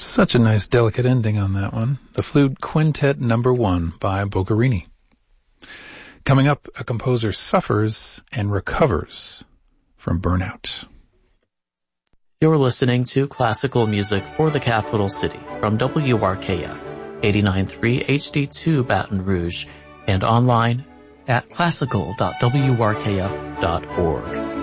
Such a nice, delicate ending on that one. The Flute Quintet No. 1 by Boccherini. Coming up, a composer suffers and recovers from burnout. You're listening to Classical Music for the Capital City from WRKF 89.3 HD2 Baton Rouge and online at classical.wrkf.org.